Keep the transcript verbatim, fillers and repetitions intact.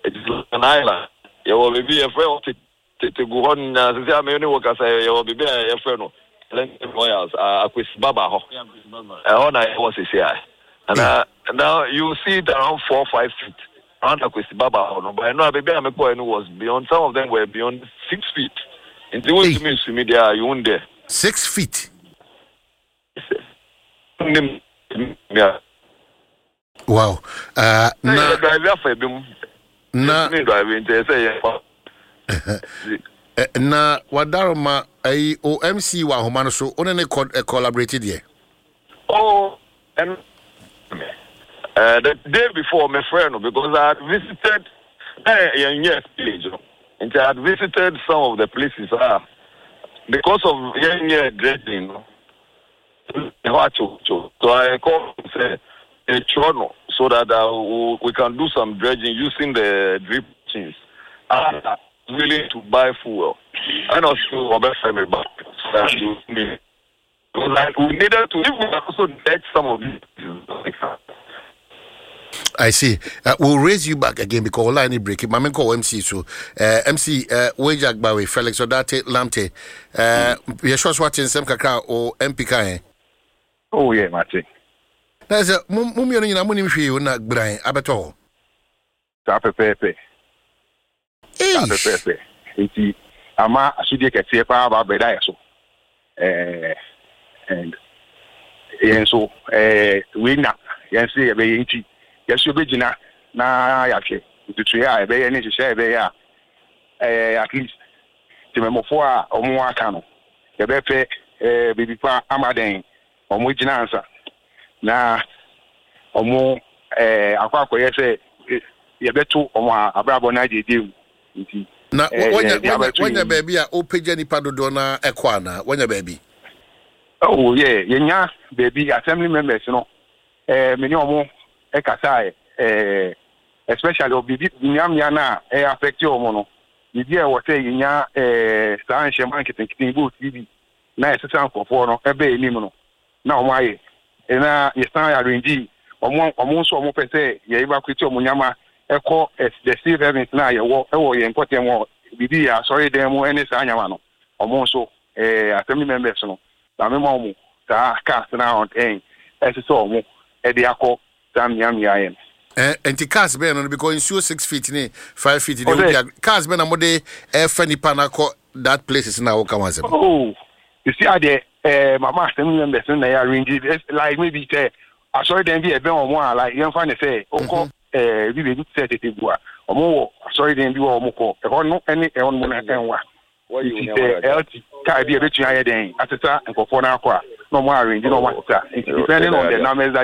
It is an island. You will be a friend to to go on. Since I may work as you will be a friend. Lawyers, uh, with Baba. Uh, I was here. And uh, now you see it around four five feet. Around Akwesi Baba. But I know baby I'm going was beyond. Some of them were beyond six feet. In the way to me, to me, there you won't there. Six feet. Yeah. Wow. Uh, na na na wadaroma ai O M C wa homa so one ne collaborated here. Oh, and uh, the day before my friend, because I had visited uh, yes, village, and I had visited some of the places uh, because of young year dredging. So I called and said a channel so that uh, we can do some dredging using the drip machines. I'm willing to buy fuel. I know still Robert family back. So that you need. Because like, we needed to even also dredge some of these. I see. Uh, we'll raise you back again because all I need break it. Mamen call M C so uh, M C uh, Wejak Bawe Felix Odate Lamte. Uh, Yeshua watching some kakra or M P K. Oh yeah, Martin. There's a mummy on your money if you not Brian Abato. Tape pepe. Tape pepe. Iti ama asudi ke tie pa ba beda yeso. Eh and yen so eh we na yen say e be yin yesu be gina na ya hwe. Tutu ya e be yen ni hye e be ya eh at least ti memofo a omo aka no. E be pe eh bibi pa amaden omo gina ansa na omo eh akwa akoye se ye beto omo abrabo na jeje nti na wonya wonya baby a opeja nipa dodo na ekwa na wonya baby. Oh yeah, yenya baby assembly members no eh meni omo e kasa eh especially obibi nyamya na e affect omo no bibi e wo say yenya eh san she marketing kitin go bibi na esesan kofo no ebe enim no na omo aye na yesan ya arrange omo omo so omo pese ye iba kwiti omo nyama eko the steve events na ye wo e wo ye important wo bibi ya sorry dem mo ene sa nyama no omo so eh assembly members no na me mo ta cast na on eh ese so omo e de akọ tam nyam ya yen eh enti cast be no because in so six feet ni five feet dey cast be na mo dey e fa nipa na ko that place is na wo come as oh you see are there eh mama assembly members na ya arrange like maybe say I sorry them be e be omo like yen fa ne say oko eh bi be set it bua omo sorry them bi wo omo ko e ho no ene e on mo na enwa what you say healthy kai bi e betu aye den ateta nkofo na akwa no mo arrange no mo ateta depending on the numbers that